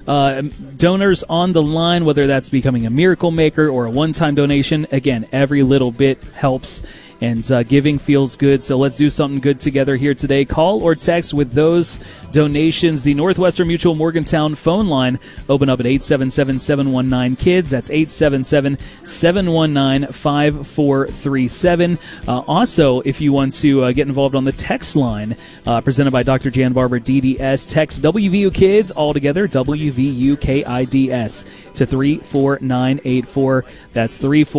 donors on the line, whether that's becoming a Miracle Maker or a one-time donation. Again, every little bit helps, and giving feels good, so let's do something good together here today. Call or text with those donations. The Northwestern Mutual Morgantown phone line open up at 877-719-KIDS. That's 877-719-5437. Also, if you want to get involved on the text line presented by Dr. Jan Barber, DDS, text WVU Kids, all together, WVU-KIDS, to 34984. That's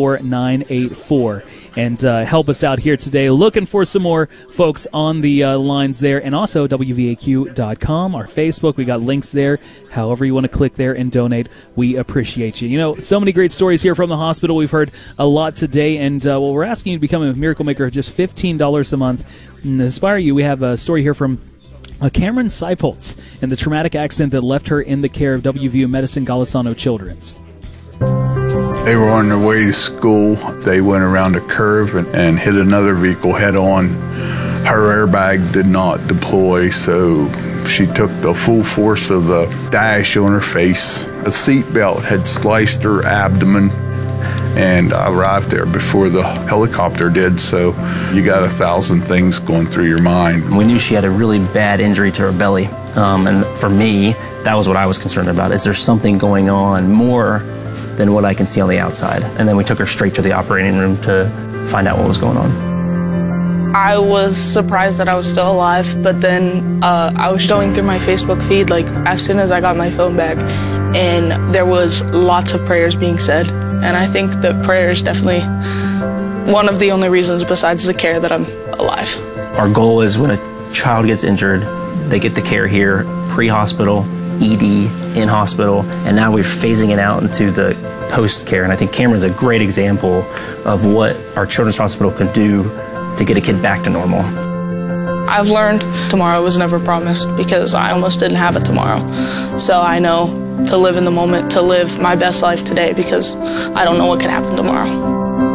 34984. And help us out here today. Looking for some more folks on the lines there. And also WVAQ.com, our Facebook. We got links there. However you want to click there and donate, we appreciate you. You know, so many great stories here from the hospital. We've heard a lot today. And well, we're asking you to become a Miracle Maker of just $15 a month. And to inspire you, we have a story here from Cameron Seipoltz and the traumatic accident that left her in the care of WVU Medicine Golisano Children's. They were on their way to school. They went around a curve and hit another vehicle head on. Her airbag did not deploy, so she took the full force of the dash on her face. A seatbelt had sliced her abdomen, and I arrived there before the helicopter did, so you got 1,000 things going through your mind. We knew she had a really bad injury to her belly, and for me, that was what I was concerned about. Is there something going on more than what I can see on the outside? And then we took her straight to the operating room to find out what was going on. I was surprised that I was still alive, but then I was going through my Facebook feed like as soon as I got my phone back, and there was lots of prayers being said, and I think that prayer is definitely one of the only reasons besides the care that I'm alive. Our goal is when a child gets injured, they get the care here, pre-hospital, ED, in hospital, and now we're phasing it out into the post-care. And I think Cameron's a great example of what our children's hospital can do to get a kid back to normal. I've learned tomorrow was never promised because I almost didn't have it tomorrow. So I know to live in the moment, to live my best life today because I don't know what can happen tomorrow.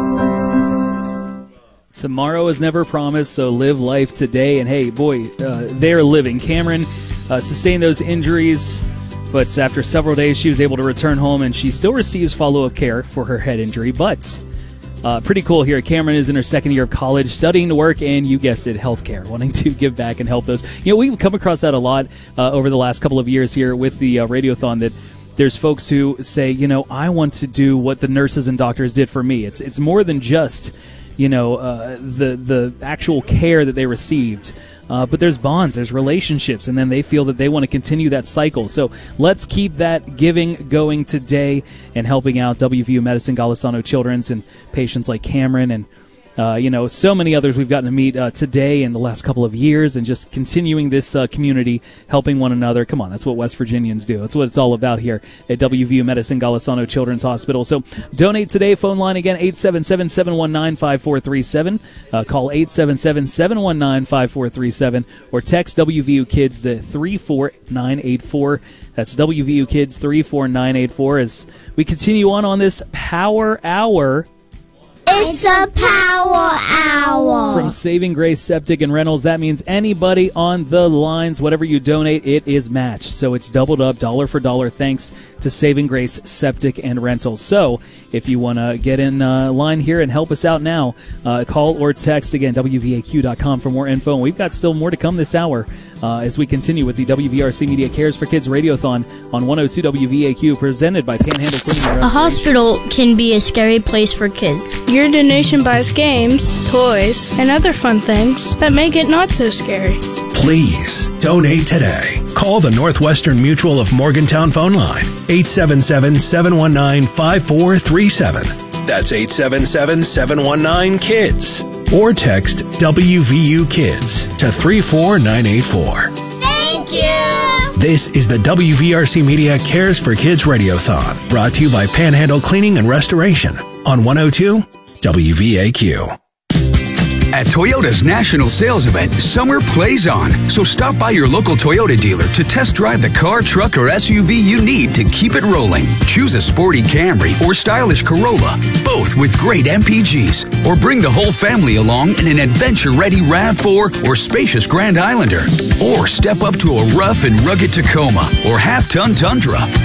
Tomorrow is never promised, so live life today. And hey, boy, they're living. Cameron sustained those injuries, but after several days she was able to return home, and she still receives follow-up care for her head injury. But pretty cool here. Cameron is in her second year of college, studying to work, and you guessed it, healthcare, wanting to give back and help those. You know, we've come across that a lot over the last couple of years here with the Radiothon, that there's folks who say, you know, I want to do what the nurses and doctors did for me. It's more than just, you know, the actual care that they received. But there's bonds, there's relationships, and then they feel that they want to continue that cycle. So let's keep that giving going today and helping out WVU Medicine Golisano Children's and patients like Cameron and you know, so many others we've gotten to meet today in the last couple of years, and just continuing this community, helping one another. Come on, that's what West Virginians do. That's what it's all about here at WVU Medicine Golisano Children's Hospital. So donate today. Phone line again, 877-719-5437. Call 877-719-5437, or text WVU Kids to 34984. That's WVU Kids 34984 as we continue on this Power Hour. It's a Power Hour. From Saving Grace Septic and Rentals. That means anybody on the lines, whatever you donate, it is matched. So it's doubled up, dollar for dollar, thanks to Saving Grace Septic and Rentals. So if you want to get in line here and help us out now, call or text, again, WVAQ.com for more info. And we've got still more to come this hour as we continue with the WVRC Media Cares for Kids Radiothon on 102 WVAQ, presented by Panhandle Cleaning and Restoration. A hospital can be a scary place for kids. Your donation buys games, toys, and other fun things that make it not so scary. Please donate today. Call the Northwestern Mutual of Morgantown phone line, 877-719-5437. That's 877-719-KIDS. Or text WVU Kids to 34984. Thank you! This is the WVRC Media Cares for Kids Radiothon, brought to you by Panhandle Cleaning and Restoration on 102 WVAQ. At Toyota's national sales event, summer plays on. So stop by your local Toyota dealer to test drive the car, truck, or SUV you need to keep it rolling. Choose a sporty Camry or stylish Corolla, both with great MPGs. Or bring the whole family along in an adventure-ready RAV4 or spacious Grand Islander. Or step up to a rough and rugged Tacoma or half-ton Tundra.